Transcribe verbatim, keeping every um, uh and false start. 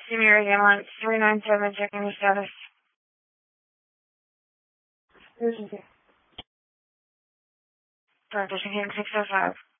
Senior Ambulance three nine seven, checking the status. Emergency. Transition King six oh five.